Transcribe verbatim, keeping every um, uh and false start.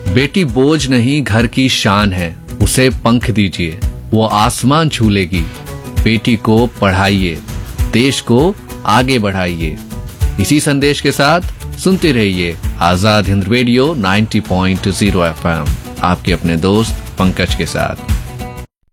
बेटी बोझ नहीं घर की शान है, उसे पंख दीजिए, वो आसमान छू लेगी। बेटी को पढ़ाइए, देश को आगे बढ़ाइए। इसी संदेश के साथ सुनते रहिए आजाद हिंद रेडियो नब्बे पॉइंट शून्य एफ एम, आपके अपने दोस्त पंकज के साथ।